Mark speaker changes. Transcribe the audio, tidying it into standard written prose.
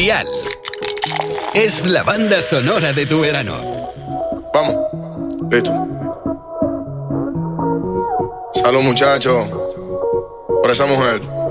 Speaker 1: Dial. Es la banda sonora de tu verano.
Speaker 2: Vamos, listo. Salud, muchachos, por esa mujer.